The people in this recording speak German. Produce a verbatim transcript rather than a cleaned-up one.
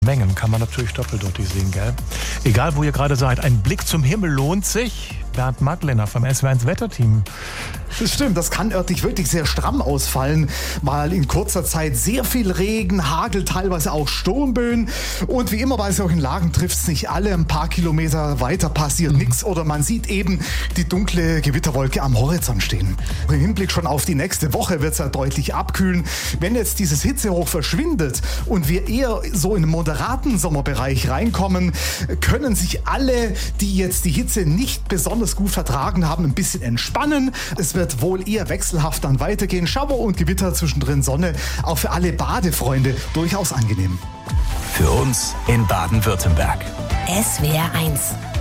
Mengen kann man natürlich doppeldeutig sehen, gell? Egal, wo ihr gerade seid, ein Blick zum Himmel lohnt sich. Bernd Magdlener vom S W R eins Wetterteam. Das stimmt, das kann örtlich wirklich sehr stramm ausfallen, weil in kurzer Zeit sehr viel Regen, Hagel, teilweise auch Sturmböen. Und wie immer bei solchen Lagen trifft es nicht alle. Ein paar Kilometer weiter passiert nichts oder man sieht eben die dunkle Gewitterwolke am Horizont stehen. Im Hinblick schon auf die nächste Woche wird es ja deutlich abkühlen. Wenn jetzt dieses Hitzehoch verschwindet und wir eher so in einen moderaten Sommerbereich reinkommen, können sich alle, die jetzt die Hitze nicht besonders gut vertragen haben, ein bisschen entspannen. Es wird wohl eher wechselhaft dann weitergehen. Schauer und Gewitter, zwischendrin Sonne. Auch für alle Badefreunde durchaus angenehm. Für uns in Baden-Württemberg. S W R eins